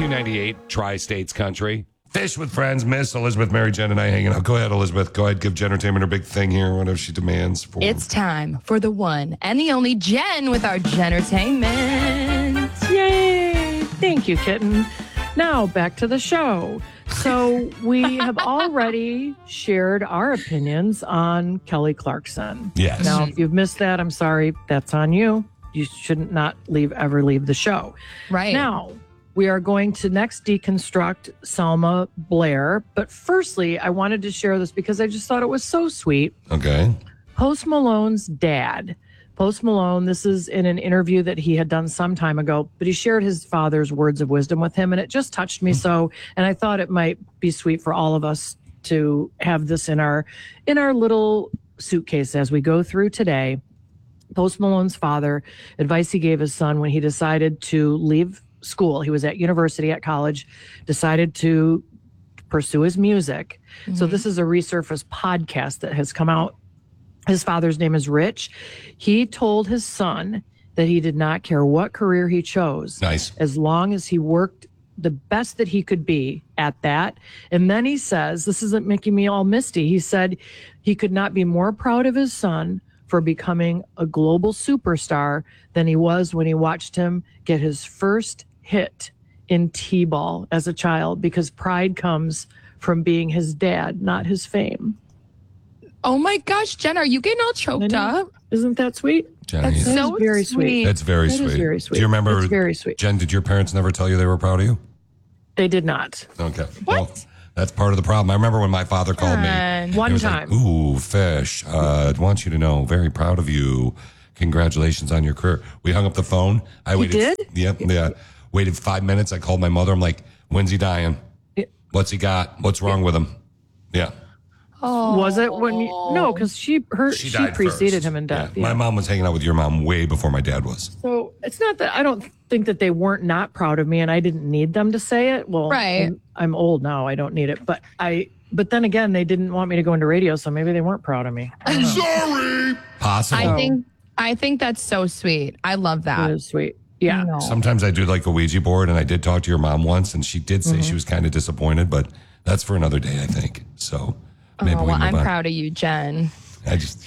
Q98, Tri-States Country. Fish with Friends, Miss Elizabeth, Mary Jen, and I hanging out. Go ahead, Elizabeth. Go ahead, give Jen Entertainment her big thing here, whatever she demands. It's time for the one and the only Jen with our Jen Entertainment. Yay! Thank you, kitten. Now, back to the show. So we have already shared our opinions on Kelly Clarkson. Yes. Now, if you've missed that, I'm sorry. That's on you. You shouldn't not ever leave the show. Right. Now, we are going to next deconstruct Selma Blair. But firstly, I wanted to share this because I just thought it was so sweet. Okay. Post Malone's dad. Post Malone, this is in an interview that he had done some time ago, but he shared his father's words of wisdom with him, and it just touched me so. And I thought it might be sweet for all of us to have this in our little suitcase as we go through today. Post Malone's father, advice he gave his son when he decided to leave school. He was at university, at college, decided to pursue his music. Mm-hmm. So this is a resurfaced podcast that has come out. His father's name is Rich. He told his son that he did not care what career he chose. Nice. As long as he worked the best that he could be at that. And then he says, this isn't making me all misty. He said he could not be more proud of his son for becoming a global superstar than he was when he watched him get his first hit in T-ball as a child, because pride comes from being his dad, not his fame. Oh my gosh, Jen, are you getting all choked up? Isn't that sweet? Jen, That's yeah. so very sweet. That's very That sweet. is very sweet. Do you remember? It's very sweet. Jen, did your parents never tell you they were proud of you? They did not. Okay. What? Well, that's part of the problem. I remember when my father called me. One he was time. Like, ooh, Fish, I want you to know, very proud of you. Congratulations on your career. We hung up the phone. I waited. did? Yep. Yeah. Waited 5 minutes. I called my mother. I'm like, when's he dying? What's he got? What's wrong with him? Yeah. Oh. Was it when you, no, because she died preceded first. him in death. Yeah. My mom was hanging out with your mom way before my dad was. So it's not that I don't think that they weren't not proud of me, and I didn't need them to say it. Well, Right. I'm old now. I don't need it. But then again, they didn't want me to go into radio, so maybe they weren't proud of me. Sorry. Possible. I think that's so sweet. I love that. It is sweet. Yeah. No. Sometimes I do like a Ouija board, and I did talk to your mom once, and she did say she was kind of disappointed, but that's for another day, I think. So maybe Oh, we well, move I'm on. proud of you, Jen. I just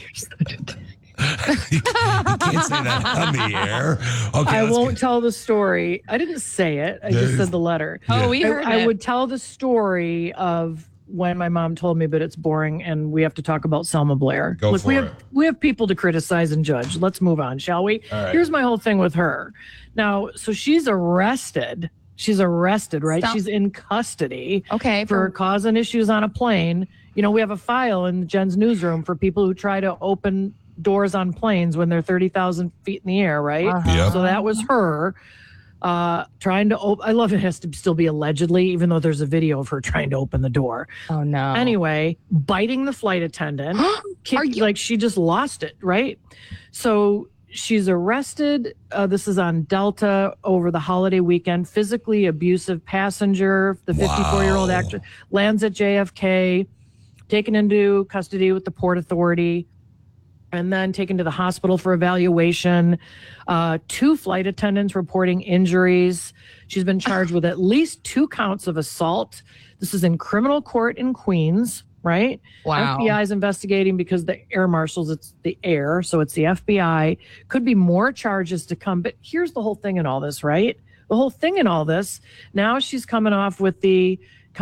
you can't say that on the air. Okay, I let's won't get- tell the story. I didn't say it. I just said the letter. Oh, we heard I it. would tell the story of when my mom told me, but it's boring, and we have to talk about Selma Blair. Go for it. We have people to criticize and judge. Let's move on, shall we? All right. Here's my whole thing with her. Now, so she's arrested. She's arrested, right? Stop. She's in custody Okay. for causing issues on a plane. You know, we have a file in Jen's newsroom for people who try to open doors on planes when they're 30,000 feet in the air, right? Yep. So that was her trying to open. I love it has to still be allegedly, even though there's a video of her trying to open the door. Oh no. Anyway, biting the flight attendant. Are you- Like she just lost it, right? So she's arrested. This is on Delta over the holiday weekend. Physically abusive passenger. The 54-year-old actor lands at JFK, taken into custody with the Port Authority, and then taken to the hospital for evaluation. 2 flight attendants reporting injuries. She's been charged with at least 2 counts of assault. This is in criminal court in Queens, right? Wow. FBI is investigating because the air marshals, it's the air, so it's the FBI. Could be more charges to come. But here's the whole thing in all this, right? The whole thing in all this, now she's coming out with the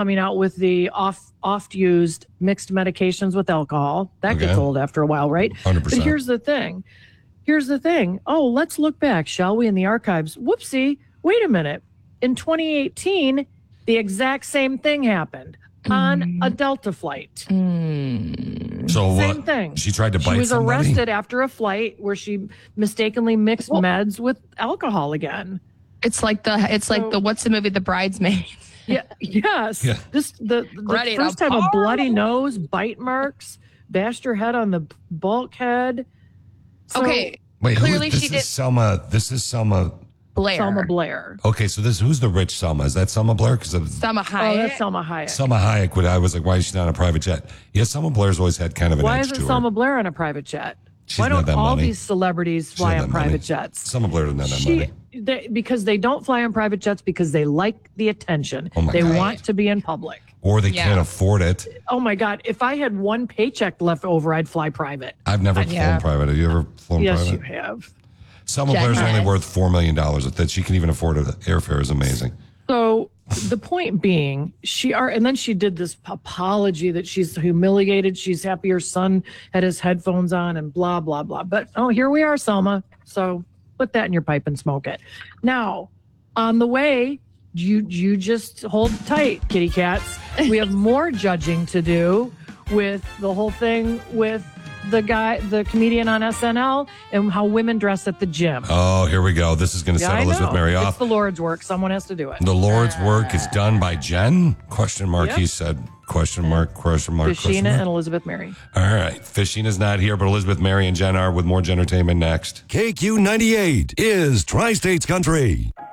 oft-used mixed medications with alcohol. That gets Okay. old after a while, right? 100%. But here's the thing. Oh, let's look back, shall we, in the archives? Whoopsie, wait a minute. In 2018, the exact same thing happened on a Delta flight. So Same what? thing. She tried to bite She was somebody? arrested after a flight where she mistakenly mixed meds with alcohol again. It's like the what's the movie, The Bridesmaids? Yeah. Yes. Yeah. The Ready first to time a party. bloody nose, bite marks, bashed her head on the bulkhead. So, Okay. Wait, Clearly this she is did- Selma. This is Selma. Blair. Selma Blair. Okay, so who's the rich Selma? Is that Selma Blair? Because Selma Oh, Hayek. that's Selma Hayek. Selma Hayek, I was like, why is she not on a private jet? Yeah, Selma Blair's always had kind of an Why edge isn't to her. Selma Blair on a private jet? Why not don't that all money. these celebrities fly not on that money. private jets? Some of Blair doesn't have that money. Because they don't fly on private jets because they like the attention. Oh my they God. want to be in public. Or they can't afford it. Oh my God. If I had one paycheck left over, I'd fly private. I've never flown private. Have you ever flown Yes, private? you have. Selma Jen Blair's only has. worth $4 million. That she can even afford it. Airfare is amazing. So the point being, and then she did this apology that she's humiliated. She's happy her son had his headphones on and blah, blah, blah. But here we are, Selma. So put that in your pipe and smoke it. Now, on the way, you just hold tight, kitty cats. We have more judging to do with the whole thing with the comedian on SNL and how women dress at the gym. Oh, here we go. This is going to set I Elizabeth know. Mary It's off. the Lord's work. Someone has to do it. The Lord's work is done by Jen? Question mark, Yep. he said. Question mark, question mark, question Fishina mark. and Elizabeth Mary. All right. Fishina's not here, but Elizabeth, Mary, and Jen are with more Gentertainment next. KQ98 is Tri-States Country.